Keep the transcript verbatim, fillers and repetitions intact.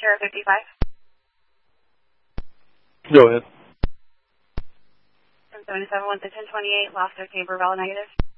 Sierra fifty-five. Go ahead. seven seven one to ten twenty-eight, lost their Tabor, Valley negative.